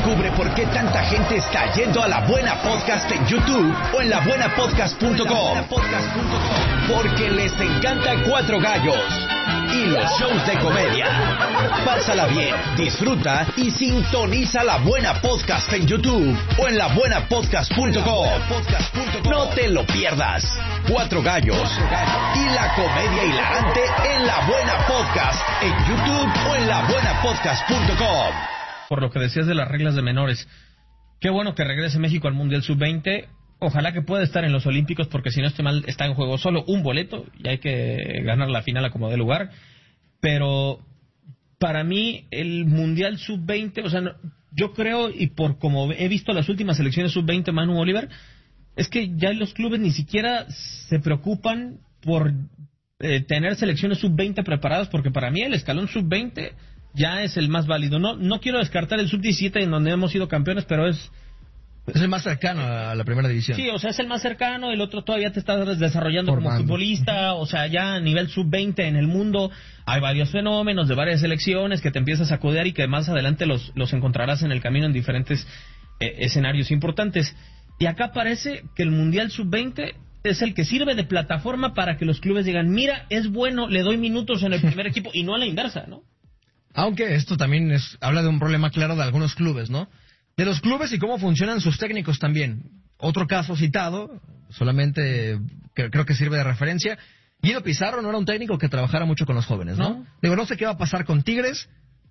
Descubre por qué tanta gente está yendo a La Buena Podcast en YouTube o en labuenapodcast.com. Porque les encanta Cuatro Gallos y los shows de comedia. Pásala bien, disfruta y sintoniza La Buena Podcast en YouTube o en labuenapodcast.com. No te lo pierdas. Cuatro Gallos y la comedia hilarante en La Buena Podcast en YouTube o en labuenapodcast.com. Por lo que decías de las reglas de menores, qué bueno que regrese México al Mundial Sub-20. Ojalá que pueda estar en los Olímpicos, porque si no estoy mal, está en juego solo un boleto y hay que ganar la final a como dé lugar. Pero para mí el Mundial Sub-20, o sea, yo creo, y por como he visto las últimas elecciones Sub-20, Manu Oliver, es que ya los clubes ni siquiera se preocupan por tener selecciones Sub-20 preparadas, porque para mí el escalón Sub-20 ya es el más válido. No quiero descartar el Sub-17 en donde hemos sido campeones, pero es el más cercano a la primera división. Sí, o sea, es el más cercano, el otro todavía te estás desarrollando como futbolista, o sea, ya a nivel Sub-20 en el mundo hay varios fenómenos de varias selecciones que te empiezas a codear y que más adelante los encontrarás en el camino en diferentes escenarios importantes. Y acá parece que el Mundial Sub-20 es el que sirve de plataforma para que los clubes digan, mira, es bueno, le doy minutos en el primer equipo, y no a la inversa, ¿no? Aunque esto también habla de un problema claro de algunos clubes, ¿no? De los clubes y cómo funcionan sus técnicos también. Otro caso citado, solamente creo que sirve de referencia, Guido Pizarro no era un técnico que trabajara mucho con los jóvenes, ¿no? Digo, no sé qué va a pasar con Tigres,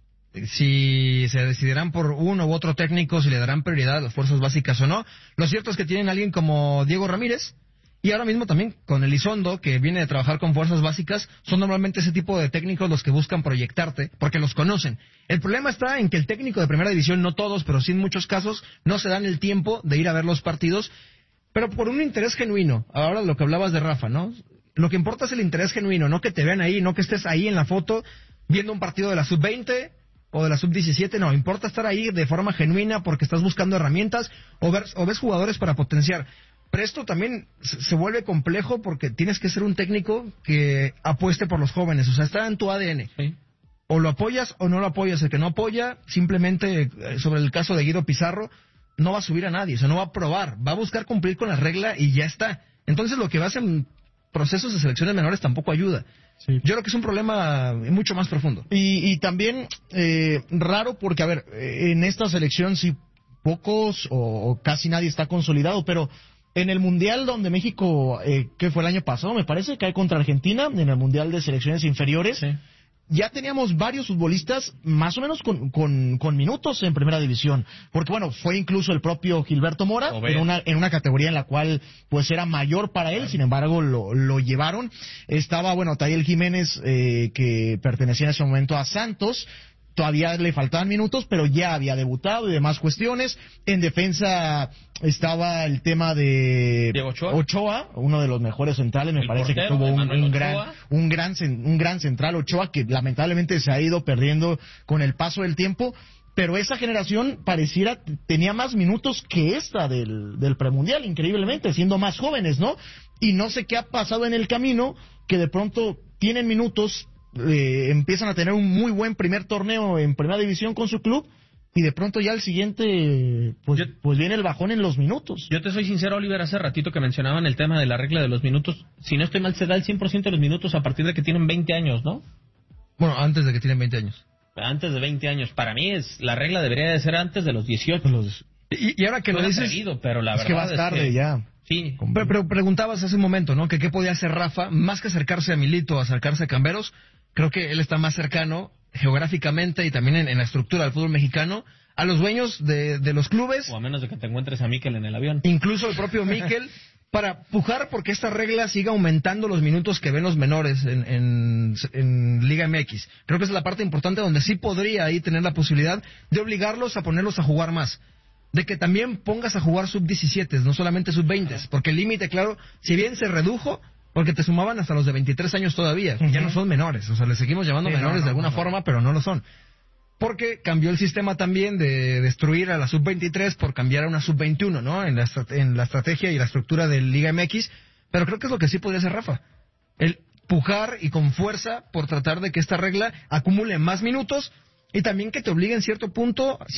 si se decidirán por uno u otro técnico, si le darán prioridad a las fuerzas básicas o no. Lo cierto es que tienen a alguien como Diego Ramírez, y ahora mismo también con Elizondo, que viene de trabajar con fuerzas básicas, son normalmente ese tipo de técnicos los que buscan proyectarte, porque los conocen. El problema está en que el técnico de primera división, no todos, pero sí en muchos casos, no se dan el tiempo de ir a ver los partidos, pero por un interés genuino. Ahora lo que hablabas de Rafa, ¿no? Lo que importa es el interés genuino, no que te vean ahí, no que estés ahí en la foto viendo un partido de la Sub-20 o de la Sub-17, no, importa estar ahí de forma genuina porque estás buscando herramientas o ves jugadores para potenciar. Pero esto también se vuelve complejo porque tienes que ser un técnico que apueste por los jóvenes, o sea, está en tu ADN. Sí. O lo apoyas o no lo apoyas. El que no apoya, simplemente, sobre el caso de Guido Pizarro, no va a subir a nadie, o sea, no va a probar, va a buscar cumplir con la regla y ya está. Entonces lo que vas en procesos de selecciones menores tampoco ayuda. Sí. Yo creo que es un problema mucho más profundo. Y también raro porque, a ver, en esta selección sí pocos o casi nadie está consolidado, pero en el Mundial donde México, que fue el año pasado, me parece, cae contra Argentina, en el Mundial de Selecciones Inferiores, sí, ya teníamos varios futbolistas más o menos con minutos en primera división, porque bueno, fue incluso el propio Gilberto Mora en una categoría en la cual pues era mayor para él, sin embargo lo llevaron. Estaba, bueno, Tayel Jiménez, que pertenecía en ese momento a Santos. Todavía le faltaban minutos, pero ya había debutado y demás cuestiones. En defensa estaba el tema de Diego Ochoa, uno de los mejores centrales, me parece que tuvo un gran central, Ochoa, que lamentablemente se ha ido perdiendo con el paso del tiempo. Pero esa generación pareciera tenía más minutos que esta del premundial, increíblemente, siendo más jóvenes, ¿no? Y no sé qué ha pasado en el camino, que de pronto tienen minutos, empiezan a tener un muy buen primer torneo en primera división con su club y de pronto ya el siguiente pues viene el bajón en los minutos. Yo te soy sincero, Oliver, hace ratito que mencionaban el tema de la regla de los minutos, si no estoy mal se da el 100% de los minutos a partir de que tienen 20 años, ¿no? Bueno, antes de que tienen 20 años. Antes de 20 años, para mí la regla debería de ser antes de los 18. Y ahora que lo dices, pero la es que vas tarde ya. Sí. Pero preguntabas hace un momento, ¿no? Que qué podía hacer Rafa, más que acercarse a Milito, acercarse a Camberos. Creo que él está más cercano geográficamente y también en la estructura del fútbol mexicano a los dueños de los clubes. O a menos de que te encuentres a Mikel en el avión. Incluso el propio Mikel, para pujar porque esta regla siga aumentando los minutos que ven los menores en Liga MX. Creo que esa es la parte importante donde sí podría ahí tener la posibilidad de obligarlos a ponerlos a jugar más. De que también pongas a jugar sub-17, no solamente sub-20, porque el límite, claro, si bien se redujo, porque te sumaban hasta los de 23 años todavía, ya no son menores, o sea, les seguimos llamando menores de alguna forma, pero no lo son. Porque cambió el sistema también de destruir a la sub-23 por cambiar a una sub-21, ¿no? En la estrategia y la estructura de Liga MX, pero creo que es lo que sí podría hacer Rafa. El pujar y con fuerza por tratar de que esta regla acumule más minutos y también que te obligue en cierto punto